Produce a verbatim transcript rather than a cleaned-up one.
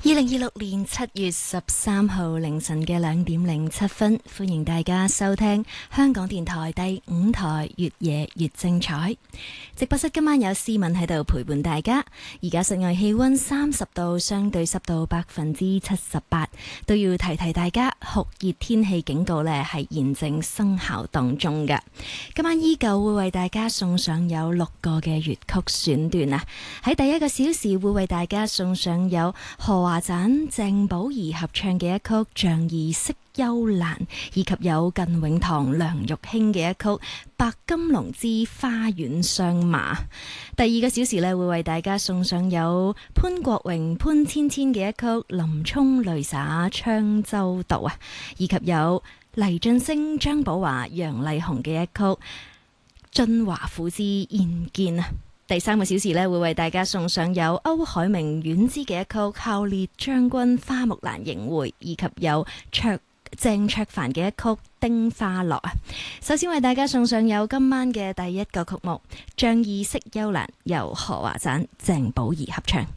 二零二六年七月十三號凌晨嘅兩點零七分，歡迎大家收聽香港電台第五台越夜越精彩直播室。今晚有思敏喺度陪伴大家。而家室外氣溫三十度，相對濕度百分之七十八，都要提提大家酷熱天氣警告呢係現正生效當中嘅。今晚依舊會為大家送上有六個嘅粵曲選段啊！喺第一個小時會為大家送上有何華盞、鄭寶儀合唱嘅一曲《仗義釋幽蘭》，以及有靳永堂、梁玉卿嘅一曲《白金龍之花園相罵》。第二個小時呢，會為大家送上有潘國榮、潘芊芊嘅一曲《林沖淚灑滄州道》啊，以及有黎俊升、張寶華、楊麗紅嘅一曲《晉華府之燕見》啊。第三個小時呢，會為大家送上有歐海明、阮之嘅一曲《孝烈將軍花木蘭迎會》，以及有卓鄭卓凡嘅一曲《丁花落》啊。首先為大家送上有今晚嘅第一個曲目《仗義釋幽蘭》，由何華盞、鄭寶儀合唱。